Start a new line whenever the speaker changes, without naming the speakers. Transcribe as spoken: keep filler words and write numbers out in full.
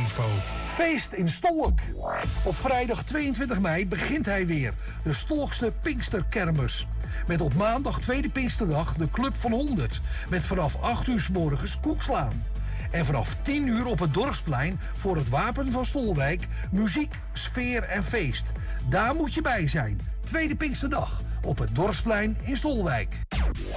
info. Feest in Stolk. Op vrijdag tweeëntwintig mei begint hij weer. De Stolkse Pinksterkermis. Met op maandag tweede Pinksterdag de Club van honderd. Met vanaf acht uur 's morgens koekslaan. En vanaf tien uur op het Dorpsplein voor het Wapen van Stolwijk muziek, sfeer en feest. Daar moet je bij zijn. Tweede Pinksterdag op het Dorpsplein in Stolwijk.